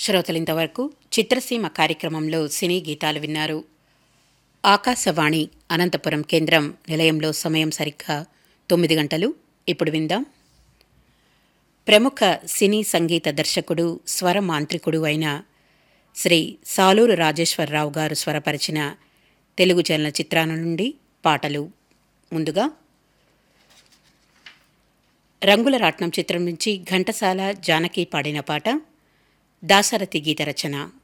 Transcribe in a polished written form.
శ్రోతలింతవరకు చిత్రసీమ కార్యక్రమంలో సినీ గీతాలు విన్నారు. ఆకాశవాణి అనంతపురం కేంద్రం నిలయంలో సమయం సరిగ్గా 9 గంటలు. ఇప్పుడు విందాం. ప్రముఖ సినీ సంగీత దర్శకుడు, స్వర మాంత్రికుడు అయిన శ్రీ సాలూరు రాజేశ్వరరావు గారు స్వరపరిచిన తెలుగు చలనచిత్రాల నుండి పాటలు. ముందుగా రంగుల రాట్నం చిత్రం నుంచి ఘంటసాల జానకి పాడిన పాట, దాశరథి గీత రచన.